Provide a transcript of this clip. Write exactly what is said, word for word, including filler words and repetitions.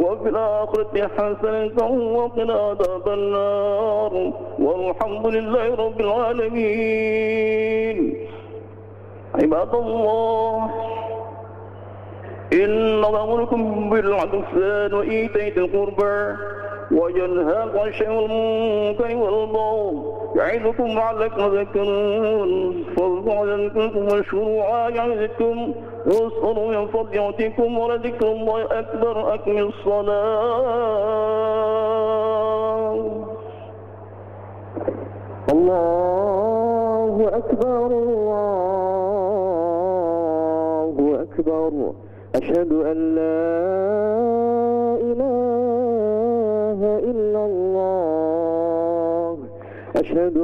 وفي الآخرة حسنة وقنا عذاب النار والحمد لله رب العالمين. عباد الله، إن الله يأمركم بالعدل والإحسان وإيتاء ذي القربى وينهى عن الشر والمنكر والبغي يعظكم لعلكم تذكرون. فاذكروا يذكركم واشكروا يعظكم واسألوا من فضل يعطيكم ولذكر الله أكبر. أكمل الصلاة. الله أكبر الله أكبر. أشهد أن لا إله إلا الله. أشهد